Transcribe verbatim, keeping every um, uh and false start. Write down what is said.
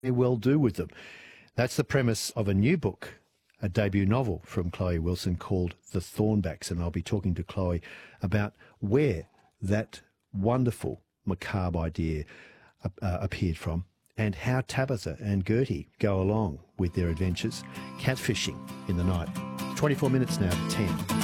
may well do with them. That's the premise of a new book, a debut novel from Chloe Wilson called The Thornbacks, and I'll be talking to Chloe about where that wonderful macabre idea uh, uh, appeared from and how Tabitha and Gertie go along with their adventures catfishing in the night. twenty-four minutes now to ten.